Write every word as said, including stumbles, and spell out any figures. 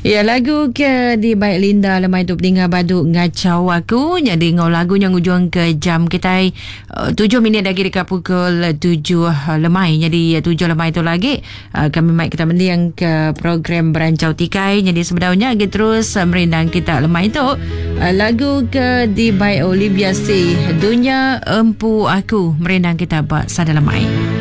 Ya, lagu ke di Baik Linda lemai tu pendengar baduk ngacau aku. Jadi ngau lagu yang ujung ke jam kita uh, tujuh minit lagi dekat pukul tujuh uh, lemai. Jadi uh, tujuh lemai tu lagi uh, kami mai kita mendiang ke program Berancau Tikai. Jadi sebenarnya lagi terus uh, merindang kita lemai tu uh, lagu ke di Baik Olivia C, Dunia Empu Aku, merindang kita buat sada lemai.